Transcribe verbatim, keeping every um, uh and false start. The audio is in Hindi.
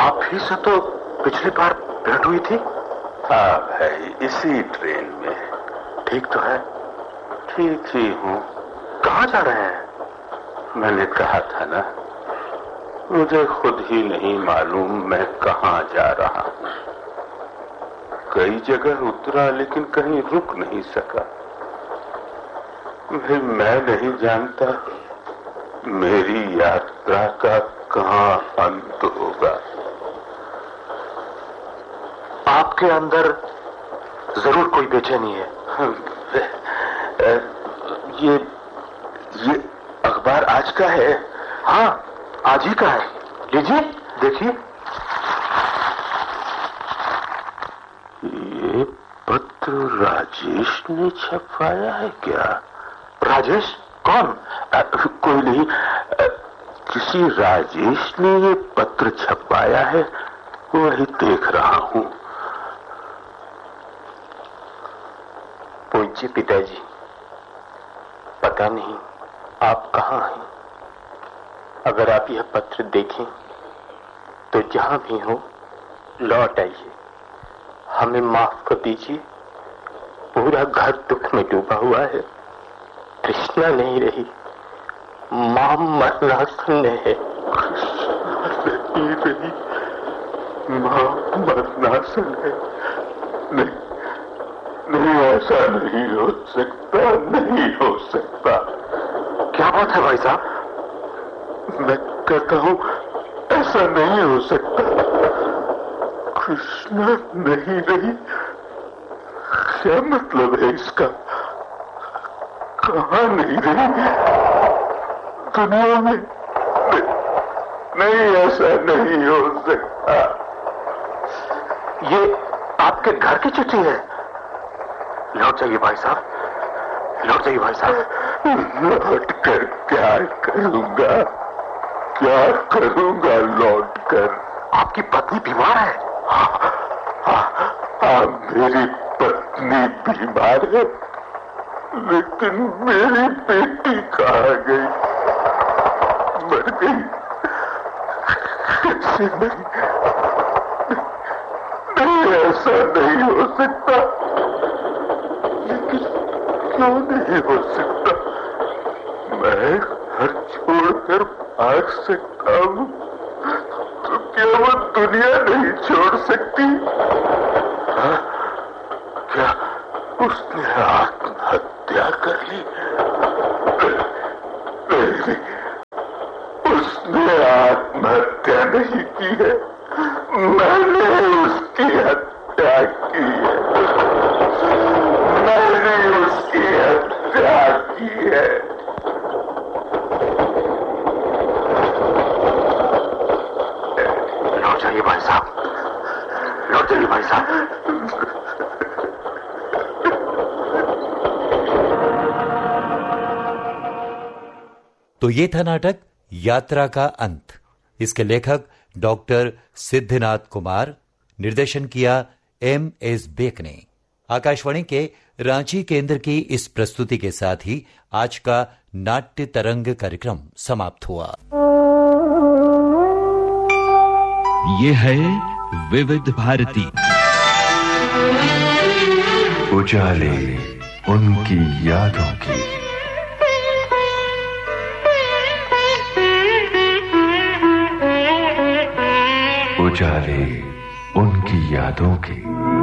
आप ही से तो पिछली बार भेंट हुई थी। हाँ भाई, इसी ट्रेन में। ठीक तो है? ठीक ही हूँ। कहाँ जा रहे हैं? मैंने कहा था ना, मुझे खुद ही नहीं मालूम मैं कहाँ जा रहा हूँ। कई जगह उतरा लेकिन कहीं रुक नहीं सका। भाई मैं नहीं जानता मेरी यात्रा का कहाँ अंत होगा। आपके अंदर जरूर कोई बेचैनी है। ये ये अखबार आज का है? हाँ, आज ही का है। लीजिए, देखिए। ये पत्र राजेश ने छपवाया है क्या? राजेश? कौन? आ, कोई नहीं, आ, किसी राजेश ने ये पत्र छपवाया है, वही देख रहा हूँ। पूज्य पिताजी, पता नहीं आप कहाँ हैं। अगर आप यह पत्र देखें तो जहां भी हो लौट आइए। हमें माफ कर दीजिए, पूरा घर दुख में डूबा हुआ है। कृष्णा नहीं रही, मां मरनासन है। नहीं रही, मां मरनासन है। नहीं नहीं, ऐसा नहीं हो सकता, नहीं हो सकता। क्या बात है भाई साहब? मैं कहता हूं ऐसा नहीं हो सकता। कृष्णा नहीं रही, क्या मतलब है इसका? कहाँ नहीं रही? दुनिया में नहीं, नहीं, ऐसा नहीं हो सकता। ये आपके घर की चिट्ठी है। लौट जाइए भाई साहब, लौट जाइए भाई साहब। लौट कर क्या करूंगा? क्या करूंगा लौट कर? आपकी पत्नी बीमार है। हाँ, हाँ, हाँ, मेरी पत्नी बीमार है, लेकिन मेरी बेटी कहाँ गई? मर गई? कैसे मरी? नहीं, ऐसा नहीं हो सकता। लेकिन क्यों नहीं हो सकता? मैं घर छोड़कर भाग सकता हूँ, तो क्या वो दुनिया नहीं छोड़ सकती? हाँ? क्या उसने आत्महत्या कर ली? नहीं, उसने आत्महत्या नहीं की है, मैंने उसकी हत्या की है। मैंने उसकी हत्या की है। लौट जाइए भाई साहब, लौट जाइए भाई साहब। तो ये था नाटक यात्रा का अंत। इसके लेखक डॉक्टर सिद्धनाथ कुमार, निर्देशन किया एम एस बेक ने। आकाशवाणी के रांची केंद्र की इस प्रस्तुति के साथ ही आज का नाट्य तरंग कार्यक्रम समाप्त हुआ। ये है विविध भारती। उजाले उनकी यादों की। उजाले उनकी यादों की।